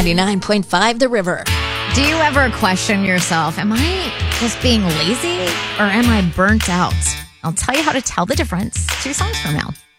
99.5 The River. Do you ever question yourself? Am I just being lazy or am I burnt out? I'll tell you how to tell the difference 2 songs from now.